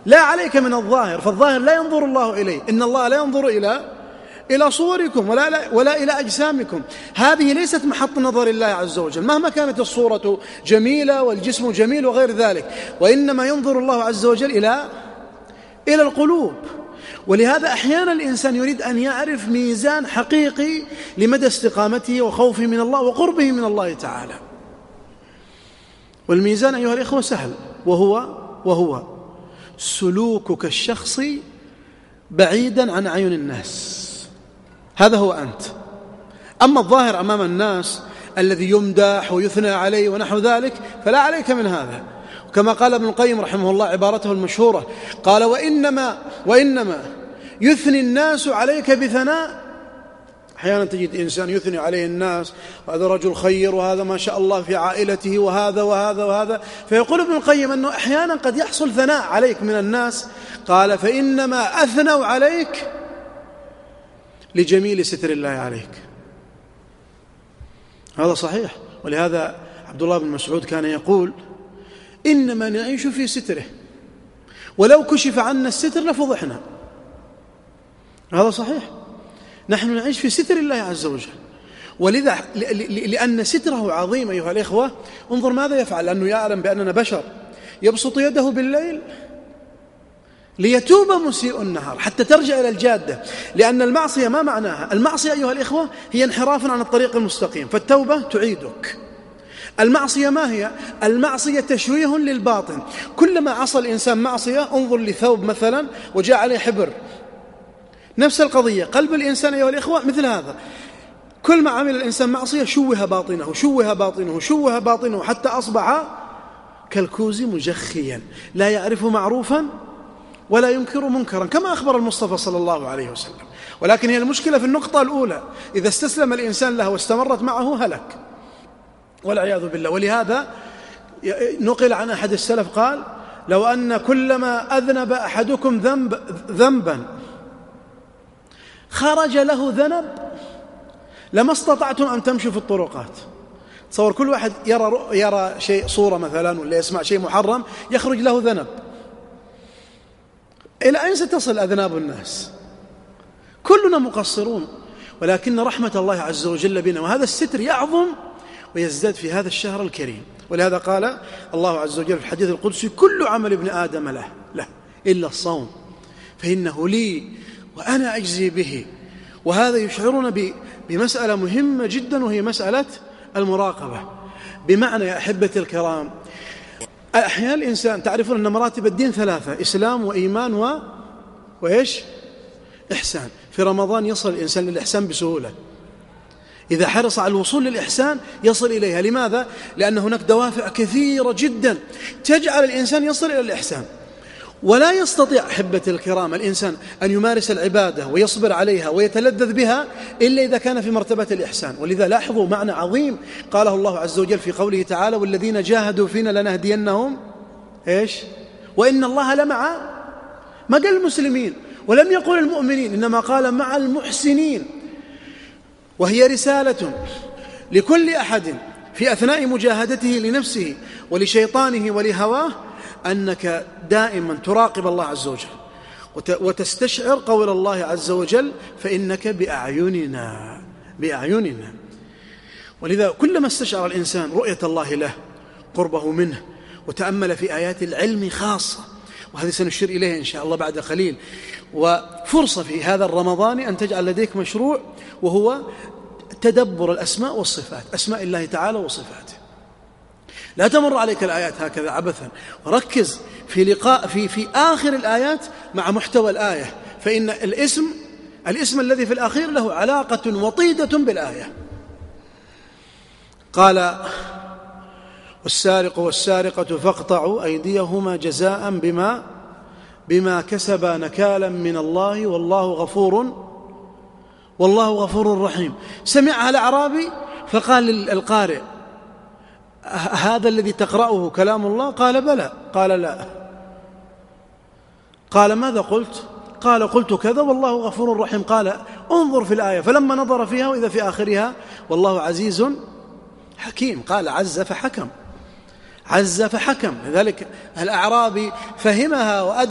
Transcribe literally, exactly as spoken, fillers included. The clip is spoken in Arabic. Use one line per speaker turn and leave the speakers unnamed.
لا عليك من الظاهر، فالظاهر لا ينظر الله إليه. إن الله لا ينظر إلى إلى صوركم ولا, لا ولا إلى أجسامكم. هذه ليست محط نظر الله عز وجل مهما كانت الصورة جميلة والجسم جميل وغير ذلك، وإنما ينظر الله عز وجل إلى إلى القلوب. ولهذا أحيانا الإنسان يريد أن يعرف ميزان حقيقي لمدى استقامته وخوفه من الله وقربه من الله تعالى. والميزان أيها الإخوة سهل، وهو وهو سلوكك الشخصي بعيدا عن عيون الناس. هذا هو أنت. أما الظاهر أمام الناس الذي يمدح ويثنى عليه ونحو ذلك فلا عليك من هذا. كما قال ابن القيم رحمه الله عبارته المشهورة، قال وإنما, وإنما يثني الناس عليك بثناء. أحيانا تجد إنسان يثني عليه الناس، وهذا رجل خير، وهذا ما شاء الله في عائلته، وهذا وهذا وهذا. فيقول ابن القيم أنه أحيانا قد يحصل ثناء عليك من الناس، قال فإنما أثنوا عليك لجميل ستر الله عليك. هذا صحيح. ولهذا عبد الله بن مسعود كان يقول إنما نعيش في ستره، ولو كشف عنا الستر لفضحنا. هذا صحيح، نحن نعيش في ستر الله عز وجل. ولذا لأن ستره عظيم أيها الإخوة، انظر ماذا يفعل، لأنه يعلم بأننا بشر، يبسط يده بالليل ليتوب مسيء النهار حتى ترجع إلى الجادة. لأن المعصية ما معناها؟ المعصية أيها الإخوة هي انحراف عن الطريق المستقيم، فالتوبة تعيدك. المعصية ما هي؟ المعصية تشويه للباطن. كلما عصى الإنسان معصية، انظر لثوب مثلا وجاء عليه حبر، نفس القضية. قلب الإنسان أيها الإخوة مثل هذا، كل ما عمل الإنسان معصية شوه باطنه شوه باطنه شوه باطنه حتى أصبح كالكوز مجخيا لا يعرف معروفا ولا ينكر منكرا، كما أخبر المصطفى صلى الله عليه وسلم. ولكن هي المشكلة في النقطة الأولى، إذا استسلم الإنسان له واستمرت معه هلك والعياذ بالله. ولهذا نقل عن أحد السلف قال لو أن كلما أذنب أحدكم ذنب ذنبا خرج له ذنب لما استطعتم أن تمشوا في الطرقات. تصور كل واحد يرى, يرى شيء، صورة مثلا، ولا يسمع شيء محرم يخرج له ذنب. إلى أين ستصل أذناب الناس؟ كلنا مقصرون، ولكن رحمة الله عز وجل بنا وهذا الستر يعظم ويزداد في هذا الشهر الكريم. ولهذا قال الله عز وجل في الحديث القدسي كل عمل ابن آدم له له إلا الصوم فإنه لي وأنا أجزي به. وهذا يشعرنا بمسألة مهمة جدا، وهي مسألة المراقبة. بمعنى يا أحبتي الكرام، أحيانا الإنسان، تعرفون أن مراتب الدين ثلاثة: إسلام وإيمان و... وإيش؟ إحسان. في رمضان يصل الإنسان للإحسان بسهولة، إذا حرص على الوصول للإحسان يصل إليها. لماذا؟ لأن هناك دوافع كثيرة جدا تجعل الإنسان يصل إلى الإحسان، ولا يستطيع أحبتي الكرام الإنسان أن يمارس العبادة ويصبر عليها ويتلذذ بها إلا إذا كان في مرتبة الإحسان. ولذا لاحظوا معنى عظيم قاله الله عز وجل في قوله تعالى والذين جاهدوا فينا لنهدينهم إيش؟ وإن الله لمع، ما قال المسلمين ولم يقل المؤمنين، إنما قال مع المحسنين. وهي رسالة لكل أحد في أثناء مجاهدته لنفسه ولشيطانه ولهواه أنك دائما تراقب الله عز وجل وتستشعر قول الله عز وجل فإنك بأعيننا بأعيننا. ولذا كلما استشعر الإنسان رؤية الله له، قربه منه، وتأمل في آيات العلم خاصة، وهذه سنشير إليها إن شاء الله بعد قليل. وفرصة في هذا الرمضان أن تجعل لديك مشروع، وهو تدبر الأسماء والصفات، أسماء الله تعالى وصفاته. لا تمر عليك الآيات هكذا عبثا، وركز في لقاء في في آخر الآيات مع محتوى الآية، فإن الاسم الاسم الذي في الأخير له علاقة وطيدة بالآية. قال والسارق والسارقة فاقطعوا أيديهما جزاء بما بما كسبا نكالا من الله والله غفور والله غفور رحيم. سمعها الأعرابي فقال القارئ هذا الذي تقرأه كلام الله؟ قال بلى. قال لا. قال ماذا قلت؟ قال قلت كذا والله غفور رحيم. قال انظر في الآية، فلما نظر فيها وإذا في آخرها والله عزيز حكيم. قال عز فحكم، عز فحكم. لذلك الأعرابي فهمها وأدرك